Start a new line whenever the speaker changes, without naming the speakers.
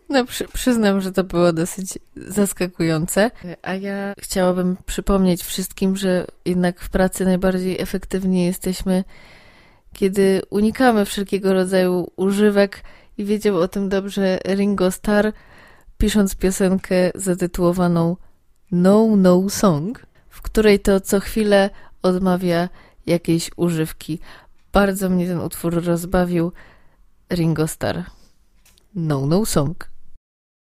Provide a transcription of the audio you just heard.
No, przyznam, że to było dosyć zaskakujące. A ja chciałabym przypomnieć wszystkim, że jednak w pracy najbardziej efektywni jesteśmy, kiedy unikamy wszelkiego rodzaju używek i wiedział o tym dobrze Ringo Starr, pisząc piosenkę zatytułowaną No No Song, w której to co chwilę odmawia jakiejś używki. Bardzo mnie ten utwór rozbawił. Ringo Starr. No No Song.